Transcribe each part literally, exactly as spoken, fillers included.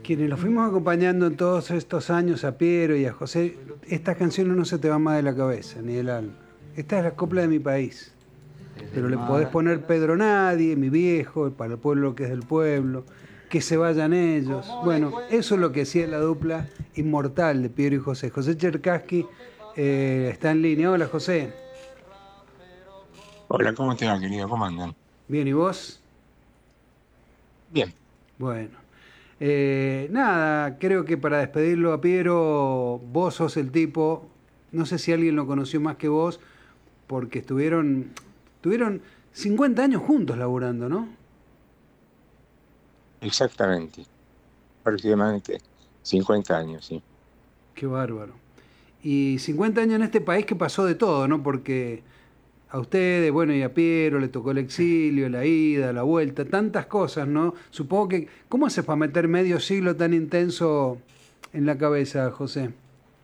Quienes lo fuimos acompañando en todos estos años a Piero y a José, estas canciones no se te van más de la cabeza ni del alma. Esta es la copla de mi país. Pero le podés poner Pedro Nadie, Mi Viejo, Para el pueblo que es del pueblo, Que se vayan ellos. Bueno, eso es lo que hacía la dupla inmortal de Piero y José. José Cherkassky eh, está en línea. Hola, José. Hola, ¿cómo te va, querido? ¿Cómo andan? Bien, ¿y vos? Bien. Bueno. Eh, nada, creo que para despedirlo a Piero, vos sos el tipo, no sé si alguien lo conoció más que vos, porque estuvieron, estuvieron cincuenta años juntos laburando, ¿no? Exactamente, aproximadamente cincuenta años, sí. Qué bárbaro. Y cincuenta años en este país que pasó de todo, ¿no? Porque a ustedes, bueno, y a Piero le tocó el exilio, la ida, la vuelta, tantas cosas, ¿no? Supongo que, ¿cómo haces para meter medio siglo tan intenso en la cabeza, José?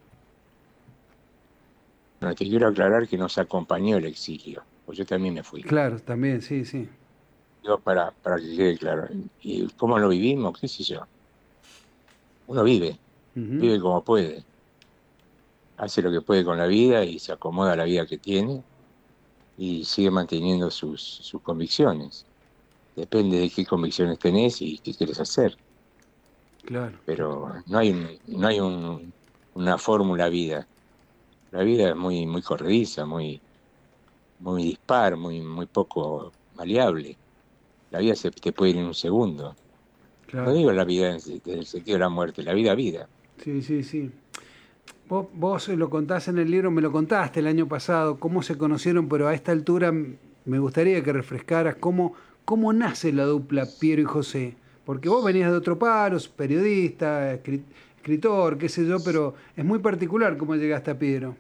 Bueno, te quiero aclarar que nos acompañó el exilio, pues yo también me fui. Claro, también, sí, sí. Digo, para, para que quede claro. ¿Y cómo lo vivimos? ¿Qué sé yo? Uno vive, Ujú. vive como puede, hace lo que puede con la vida y se acomoda a la vida que tiene y sigue manteniendo sus, sus convicciones. Depende de qué convicciones tenés y qué quieres hacer, Claro. pero no hay, un- no hay un- una fórmula vida. La vida es muy, muy corrediza, muy muy dispar, muy, muy poco maleable. La vida se te puede ir en un segundo. No Claro, digo la vida en, el en el sentido de la muerte, la vida, vida. sí, sí, sí. Vos, vos lo contás en el libro, me lo contaste el año pasado, cómo se conocieron, pero a esta altura m- me gustaría que refrescaras cómo, cómo nace la dupla Piero y José. Porque vos venías de otro palo, periodista, escri- escritor, qué sé yo, pero es muy particular cómo llegaste a Piero.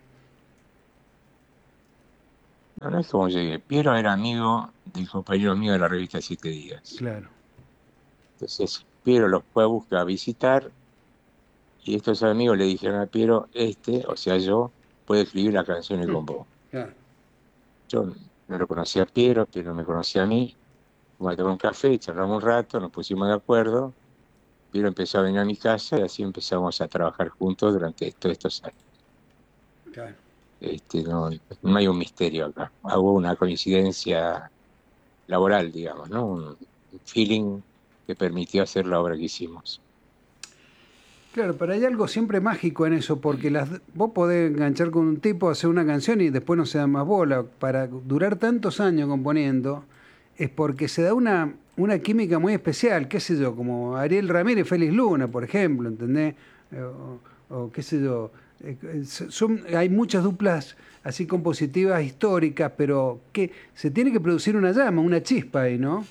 No, no es como llegué. Piero era amigo del compañero mío de la revista Siete Días. Claro. Entonces, Piero los fue a buscar a visitar y estos amigos le dijeron a Piero, este, o sea, yo, puede escribir la canción con vos. Claro. Yo no lo conocía a Piero, Piero me conocía a mí. Fuimos a tomar un café, charlamos un rato, nos pusimos de acuerdo. Piero empezó a venir a mi casa y así empezamos a trabajar juntos durante todos estos años. Claro. Este, no, no hay un misterio acá. Hubo una coincidencia laboral, digamos, ¿no? Un un feeling que permitió hacer la obra que hicimos. Claro, pero hay algo siempre mágico en eso, porque las, vos podés enganchar con un tipo, hacer una canción y después no se da más bola. Para durar tantos años componiendo, es porque se da una, una química muy especial, qué sé yo, como Ariel Ramírez y Félix Luna, por ejemplo, ¿entendés? Eh, O, o qué sé yo. eh, eh, Son, hay muchas duplas así compositivas históricas, pero que se tiene que producir una llama, una chispa ahí, ¿no?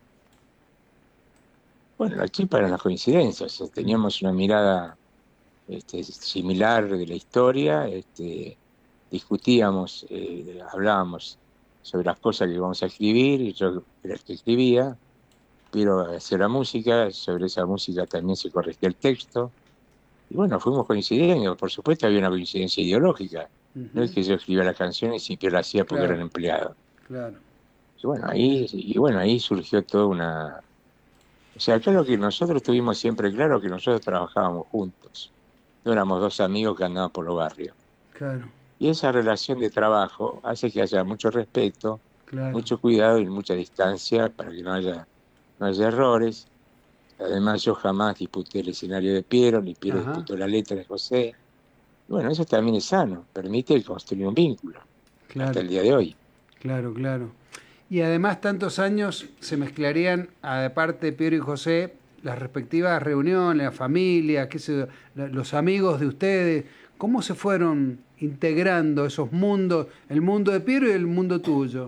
Bueno, aquí para las coincidencias, eh, teníamos una mirada este, similar de la historia, este, discutíamos, eh, hablábamos sobre las cosas que íbamos a escribir, y yo era el que escribía, pero hacía la música, sobre esa música también se corregía el texto. Y bueno, fuimos coincidiendo, por supuesto había una coincidencia ideológica. No es Ujú. que yo escribía la canción y siempre la hacía porque era un Claro, empleado. claro. Y bueno, ahí, y bueno, ahí surgió toda una... O sea, claro que nosotros tuvimos siempre claro que nosotros trabajábamos juntos. No éramos dos amigos que andaban por los barrios. Claro, Y esa relación de trabajo hace que haya mucho respeto, claro. mucho cuidado y mucha distancia para que no haya, no haya errores. Además, yo jamás disputé el escenario de Piero, ni Piero Ajá, disputó la letra de José. Bueno, eso también es sano, permite construir un vínculo hasta claro. el día de hoy. Claro, claro. Y además tantos años se mezclarían, aparte de Piero y José, las respectivas reuniones, la familia, qué sé yo, la- los amigos de ustedes. ¿Cómo se fueron integrando esos mundos, el mundo de Piero y el mundo tuyo?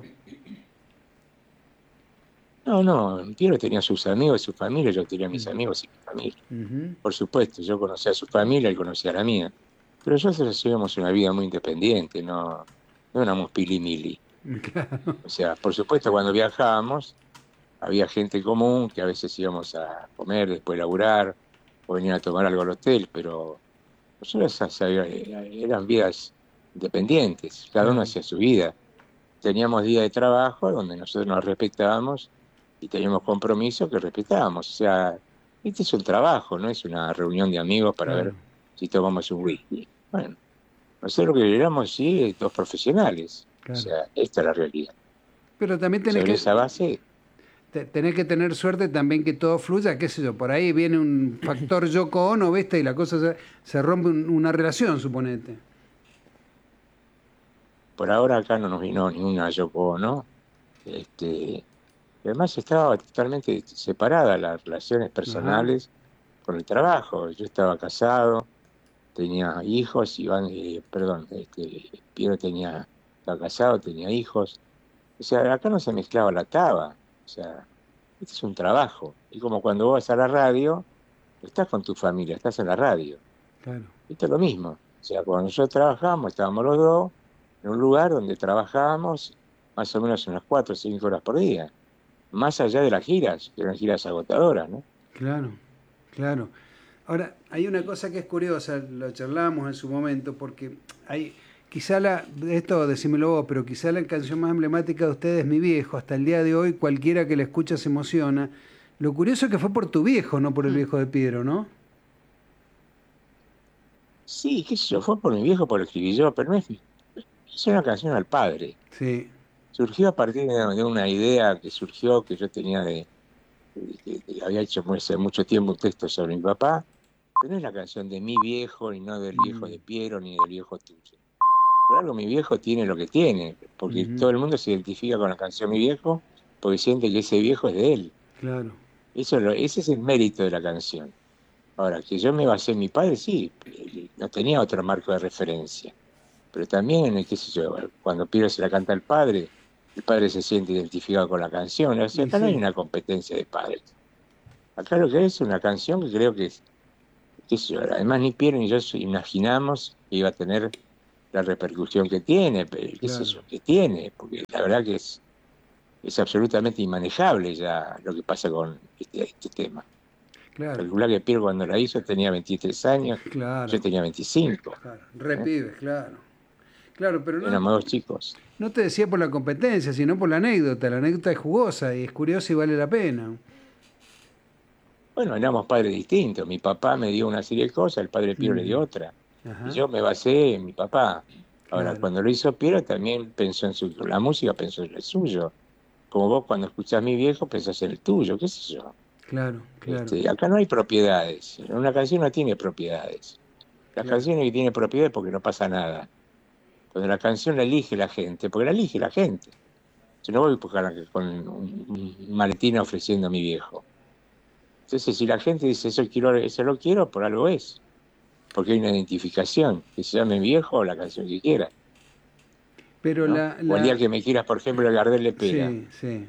No, no, Piero tenía sus amigos y su familia, yo tenía mis amigos y mi familia. Ujú. Por supuesto, yo conocía a su familia, él conocía a la mía. Pero nosotros hacíamos una vida muy independiente, no, no éramos pilimili. Claro, O sea, por supuesto, cuando viajábamos, había gente común que a veces íbamos a comer, después laburar, o venir a tomar algo al hotel, pero nosotros hacia- eran vidas independientes, cada uno claro, hacía su vida. Teníamos días de trabajo donde nosotros nos respetábamos y teníamos compromisos que respetábamos. O sea, este es un trabajo, no es una reunión de amigos para Claro, ver si tomamos un whisky. Bueno, nosotros lo que éramos, sí, dos profesionales. O claro. sea, esta es la realidad. Pero también tenés Sobre esa que, base, te- tenés que tener suerte también que todo fluya, qué sé yo, por ahí viene un factor Yoko Ono, ¿viste? Y la cosa se, se rompe un- una relación, suponete. por ahora acá no nos vino ninguna Yoko Ono. Este, además estaba totalmente separada las relaciones Ajá, personales con el trabajo. Yo estaba casado, tenía hijos, Iván, eh, perdón, este, Piero tenía, estaba casado, tenía hijos. O sea, acá no se mezclaba la taba. O sea, este es un trabajo. Y como cuando vos vas a la radio, estás con tu familia, estás en la radio. claro. Esto es lo mismo. O sea, cuando nosotros trabajábamos, estábamos los dos en un lugar donde trabajábamos más o menos unas cuatro o cinco horas por día. Más allá de las giras, que eran giras agotadoras, ¿no? Claro, claro. Ahora, hay una cosa que es curiosa, lo charlábamos en su momento, porque hay, quizá la, esto decímelo vos, pero quizá la canción más emblemática de ustedes es Mi Viejo. Hasta el día de hoy, cualquiera que la escucha se emociona. Lo curioso es que fue por tu viejo, no por el Mm. viejo de Piedro, ¿no? Sí, qué sé yo, fue por mi viejo, por lo escribí yo, pero no es, es una canción al padre. Sí. Surgió a partir de, de una idea que surgió, que yo tenía de, de- que que había hecho hace mucho tiempo un texto sobre mi papá, pero no es la canción de mi viejo, y no del viejo Mm, de Piero, ni del viejo tuyo. Por algo mi viejo tiene lo que tiene, porque ujú, todo el mundo se identifica con la canción Mi Viejo, porque siente que ese viejo es de él. claro. Eso es lo- ese es el mérito de la canción. Ahora, que yo me basé en mi padre, sí, eh, no tenía otro marco de referencia. Pero también, eh, qué sé yo, cuando Piero se la canta al padre, el padre se siente identificado con la canción. O sea, Y acá no hay sí, una competencia de padres. Acá lo que es una canción que creo que es, qué sé yo, además ni Piero ni yo imaginamos que iba a tener la repercusión que tiene, pero qué sé claro, yo, que tiene, porque la verdad que es, es absolutamente inmanejable ya lo que pasa con este, este tema. claro, Calcular que Piero cuando la hizo tenía veintitrés años, yo claro, tenía veinticinco, claro. Re ¿eh? pibes, claro. Claro, pero no, Éramos dos chicos. no te decía por la competencia, sino por la anécdota. La anécdota es jugosa y es curiosa y vale la pena. Bueno, éramos padres distintos. Mi papá me dio una serie de cosas, el padre de Piero le Mm, dio otra. Y ajá, yo me basé en mi papá. Ahora, claro, cuando lo hizo Piero, también pensó en su, la música, pensó en el suyo. Como vos cuando escuchás Mi Viejo, pensás en el tuyo, qué sé yo. claro, claro, Este, acá no hay propiedades. Una canción no tiene propiedades. Las claro. canciones que tienen propiedades porque no pasa nada. Cuando la canción la elige la gente, porque la elige la gente. Yo no voy a buscar con un, un maletín ofreciendo a mi viejo. Entonces, si la gente dice eso quiero, eso lo quiero, por algo es. Porque hay una identificación, que se llame viejo o la canción que quiera, Pero ¿no? la, O el día la, que me quieras, por ejemplo, el Gardel Lepera. sí, sí,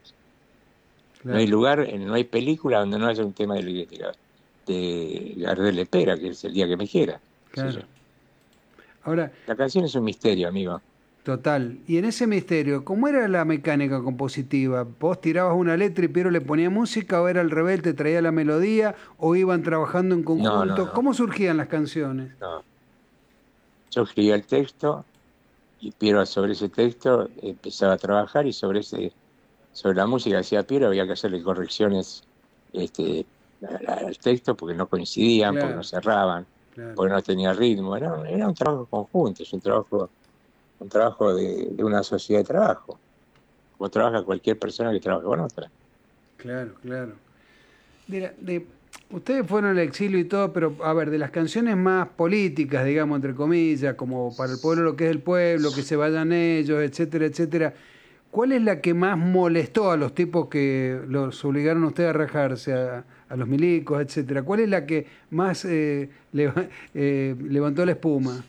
No hay claro, lugar, eh, no hay película donde no haya un tema de, de, de Gardel Lepera, que es el día que me quiera, qué sé yo. claro. Ahora, La canción es un misterio, amigo. total. Y en ese misterio, ¿cómo era la mecánica compositiva? ¿Vos tirabas una letra y Piero le ponía música o era al revés, te traía la melodía o iban trabajando en No, no, conjunto? no, ¿Cómo surgían las canciones? no. Yo escribía el texto y Piero sobre ese texto empezaba a trabajar y sobre ese, sobre la música que hacía Piero había que hacerle correcciones este, a- a- al texto porque no coincidían, porque no Claro, cerraban, claro, porque no tenía ritmo. Era, un- era un trabajo conjunto, es un trabajo, un trabajo de, de una sociedad de trabajo, como trabaja cualquier persona que trabaja con otra. claro, claro. De, de- ustedes fueron al exilio y todo, pero a ver, de las canciones más políticas, digamos, entre comillas, como para el pueblo lo que es el pueblo, que se vayan ellos, etcétera, etcétera, ¿cuál es la que más molestó a los tipos que los obligaron a ustedes a rajarse, a, a los milicos, etcétera? ¿Cuál es la que más eh, leva- eh, levantó la espuma?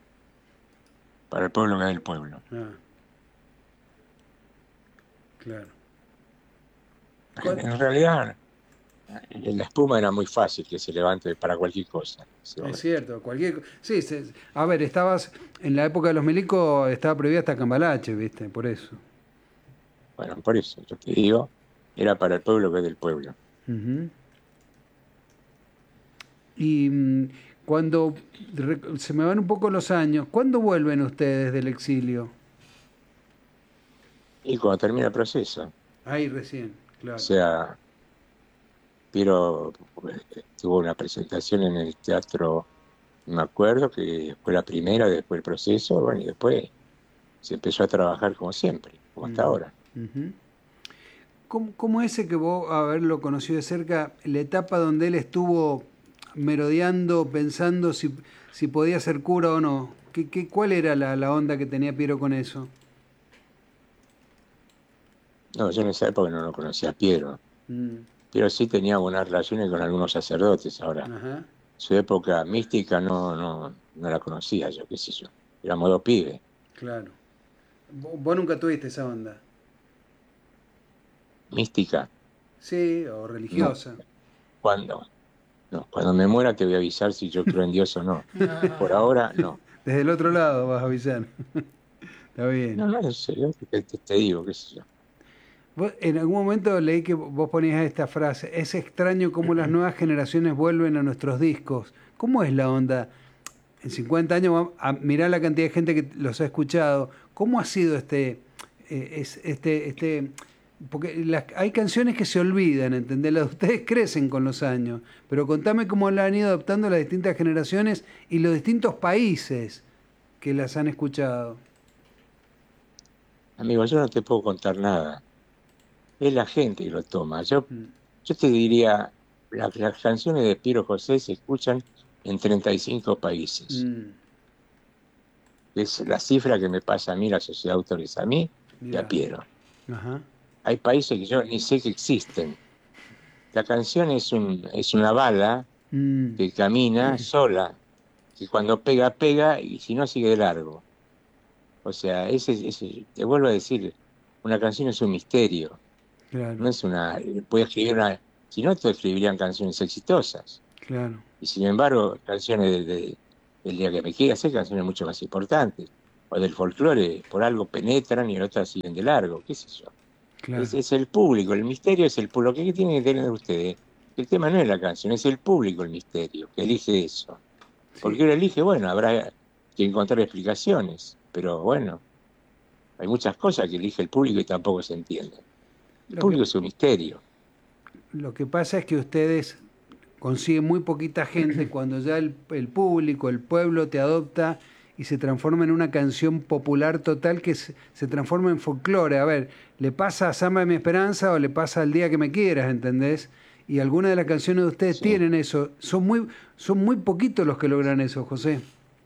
Para el pueblo que es el pueblo. Ah, claro. ¿Cuál? En realidad, eh, la espuma era muy fácil que se levante para cualquier cosa en ese Es momento. cierto, cualquier... co- Sí, se- a ver, estabas... En la época de los milicos estaba prohibida hasta Cambalache, ¿viste? Por eso. Bueno, por eso, yo te digo, era para el pueblo que es del pueblo. Ujú. Y mm, cuando rec- se me van un poco los años, ¿cuándo vuelven ustedes del exilio? Y cuando termina el proceso, Ahí recién, o claro. sea, Piero eh, tuvo una presentación en el teatro, me acuerdo que fue la primera, después el proceso, bueno, y después se empezó a trabajar como siempre, como hasta Mm, ahora. ujú. ¿Cómo, cómo ese que vos haberlo conocido de cerca, la etapa donde él estuvo merodeando, pensando si, si podía ser cura o no? ¿Qué, qué, cuál era la, la onda que tenía Piero con eso? No, yo en esa época no lo conocía a Piero. Mm, Piero sí tenía buenas relaciones con algunos sacerdotes ahora. ajá, Su época mística no, no, no la conocía yo, qué sé yo. Era modo pibe. claro. Vos, vos nunca tuviste esa onda. Mística, Sí, o no. religiosa. ¿Cuándo? No, cuando me muera te voy a avisar si yo creo en Dios o no. Por ahora, no. Desde el otro lado vas a avisar. Está bien. No, no, en serio, te, te- te digo, qué sé yo. Vos- en algún momento leí que vos ponías esta frase, es extraño cómo las nuevas generaciones vuelven a nuestros discos. ¿Cómo es la onda? En cincuenta años, vam- a mirar la cantidad de gente que los ha escuchado. ¿Cómo ha sido este, eh, es- este, este, porque las- hay canciones que se olvidan, ¿entendés? Las de ustedes crecen con los años, pero contame cómo la han ido adaptando las distintas generaciones y los distintos países que las han escuchado. Amigo, yo no te puedo contar nada. Es la gente que lo toma. Yo, Mm, yo te diría, la- las canciones de Piero José se escuchan en treinta y cinco países. mm, Es la cifra que me pasa a mí, la sociedad de autores, a mí y a mirá, Piero. ajá. Hay países que yo ni sé que existen. La canción es un, es una bala Mm, que camina sola, que cuando pega, pega y si no sigue de largo. O sea, ese, ese, te vuelvo a decir, una canción es un misterio, claro, no es una, puede escribir una, si no, todos escribirían canciones exitosas. claro. Y sin embargo, canciones de, de- del día que me quieras, hay canciones mucho más importantes. O del folclore, por algo penetran y en otras siguen de largo, qué sé yo. Es, Claro, es el público, el misterio es el público. ¿Qué tienen que tener ustedes? El tema no es la canción, es el público el misterio, que elige eso. ¿Por sí. qué lo elige? Bueno, habrá que encontrar explicaciones, pero bueno, hay muchas cosas que elige el público y tampoco se entienden. El Lo que, público es un misterio. lo que pasa es que ustedes consiguen muy poquita gente cuando ya el, el público, el pueblo te adopta y se transforma en una canción popular total que se, se transforma en folclore. A ver, le pasa a Samba de mi Esperanza o le pasa al Día que me quieras, ¿entendés? Y algunas de las canciones de ustedes Sí. tienen eso. Son muy, son muy poquitos los que logran eso, José.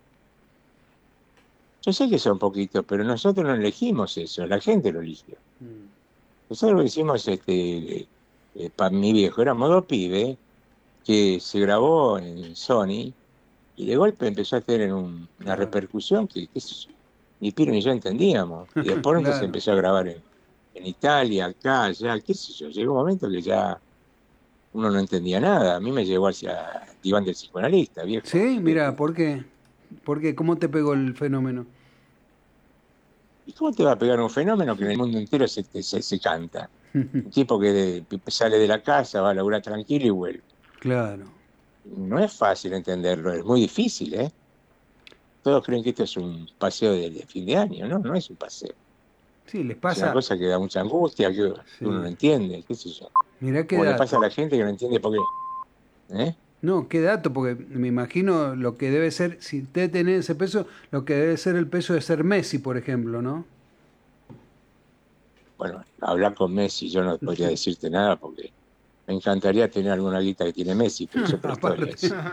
Yo sé que son poquitos, pero nosotros no elegimos eso, la gente lo eligió. Mm, Nosotros lo hicimos, este, eh, para mi viejo, éramos dos pibes que se grabó en Sony y de golpe empezó a tener un- una claro, repercusión que, qué sé yo, ni Piro ni yo entendíamos. Y después entonces claro. empezó a grabar en, en Italia, acá, allá, qué sé yo. Llegó un momento que ya uno no entendía nada. A mí me llegó hacia el diván del psicoanalista, viejo. Sí, ¿Qué- mira, qué- ¿por qué? ¿Por qué? ¿Cómo te pegó el fenómeno? ¿Y cómo te va a pegar un fenómeno que en el mundo entero se, te- se, se canta? Un tipo que de- sale de la casa, va a laburar tranquilo y vuelve. Claro. No es fácil entenderlo, es muy difícil, ¿eh? Todos creen que esto es un paseo de, de fin de año, ¿no? No es un paseo. Sí, les Es una pasa. cosa que da mucha angustia, que uno no Sí. entiende, qué sé yo. Mirá qué Como le pasa a dato. la gente que no entiende por qué. ¿Eh? No, qué dato, porque me imagino lo que debe ser, si usted tiene ese peso, lo que debe ser el peso de ser Messi, por ejemplo, ¿no? Bueno, hablar con Messi yo no podría decirte nada porque me encantaría tener alguna guita que tiene Messi, pero es otra historia Aparte. esa.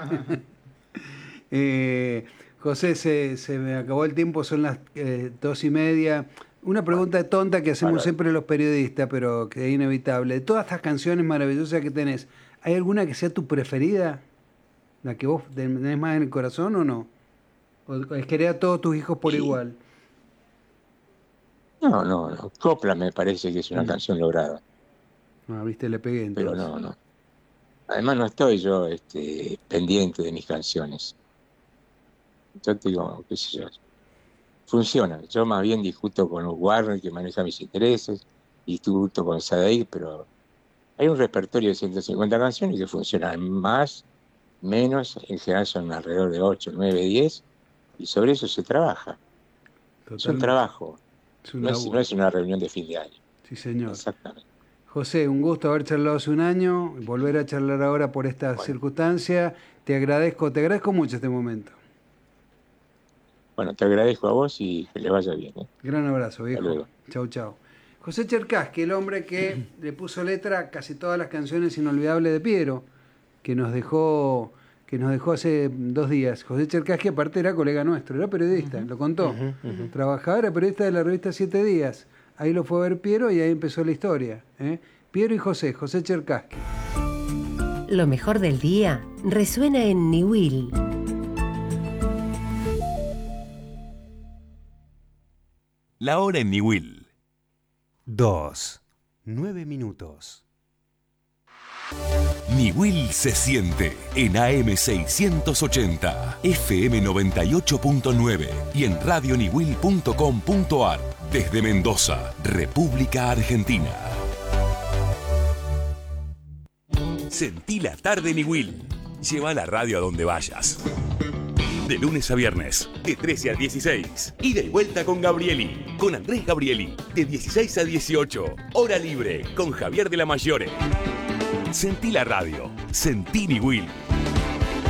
Eh, José, se, se me acabó el tiempo, son las eh, dos y media. Una Bueno, pregunta tonta que hacemos bárbaro. siempre los periodistas, pero que es inevitable. De todas estas canciones maravillosas que tenés, ¿hay alguna que sea tu preferida? ¿La que vos tenés más en el corazón o no? ¿O es querer a todos tus hijos por Y igual? no, no, no. Copla me parece que es una Mm. canción lograda, Ah, viste, le pegué pero entonces. no, no. Además no estoy yo este, pendiente de mis canciones. Yo te digo, qué sé yo, funciona. Yo más bien discuto con Warner, que maneja mis intereses, discuto con Sadaik, pero hay un repertorio de ciento cincuenta canciones que funcionan más, menos, en general son alrededor de ocho, nueve, diez, y sobre eso se trabaja. Es un Totalmente. trabajo, Es un no es, no laburo. es una reunión de fin de año. Sí, señor. Exactamente. José, un gusto haber charlado hace un año, volver a charlar ahora por esta bueno. circunstancia. Te agradezco, te agradezco mucho este momento. Bueno, te agradezco a vos y que le vaya bien. ¿eh? Gran abrazo, viejo. Chau, chau. José Cherkasky, el hombre que le puso letra a casi todas las canciones inolvidables de Piero, que nos dejó, que nos dejó hace dos días. José Cherkasky, aparte, era colega nuestro, era periodista, uh-huh. lo contó. Uh-huh, uh-huh. Trabajaba, era periodista de la revista Siete Días. Ahí lo fue a ver Piero y ahí empezó la historia. ¿eh? Piero y José, José Cherkasky. Lo mejor del día resuena en Niwil. La hora en Niwil. Dos. Nueve minutos. Niwil se siente en A M seiscientos ochenta, F M noventa y ocho punto nueve y en radio niwil punto com punto ar desde Mendoza, República Argentina. Sentí la tarde Niwil. Lleva la radio a donde vayas. De lunes a viernes, de trece a dieciséis. Ida y vuelta con Gabrieli, con Andrés Gabrieli, de dieciséis a dieciocho. Hora libre, con Javier de la Mayore. Sentí la radio. Sentí Niwil.